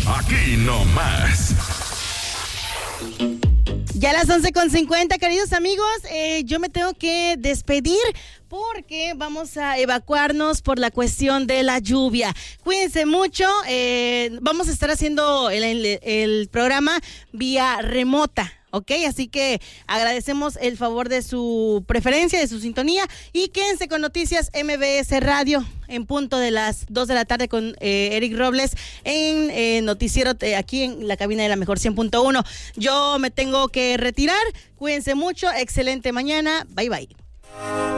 aquí nomás. Ya a las 11:50, queridos amigos, yo me tengo que despedir porque vamos a evacuarnos por la cuestión de la lluvia. Cuídense mucho, vamos a estar haciendo el programa vía remota. Ok, así que agradecemos el favor de su preferencia, de su sintonía, y quédense con Noticias MBS Radio en punto de las 2 de la tarde con Eric Robles en Noticiero aquí en la cabina de la Mejor 100.1. Yo me tengo que retirar, cuídense mucho, excelente mañana, bye bye.